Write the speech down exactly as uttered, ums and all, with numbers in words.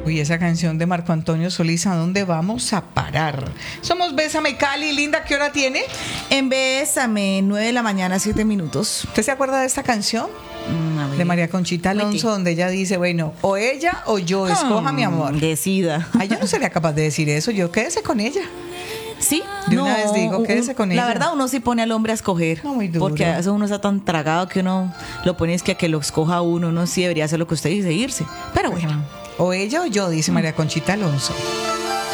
Uy, esa canción de Marco Antonio Solís, ¿a dónde vamos a parar? Somos Bésame Cali. Linda, ¿qué hora tiene? En Bésame, nueve de la mañana, siete minutos. ¿Usted se acuerda de esta canción? Mm, a ver. De María Conchita Alonso, donde ella dice, bueno, o ella o yo, escoja Hmm, mi amor. Decida. Ay, yo no sería capaz de decir eso, yo quédese con ella. Sí, De una vez digo, quédese con la ella. La verdad, uno sí pone al hombre a escoger. No, muy duro. Porque a veces uno está tan tragado que uno lo pone es que a que lo escoja uno, uno sí debería hacer lo que usted dice, irse. Pero bueno. O ella o yo, dice María Conchita Alonso.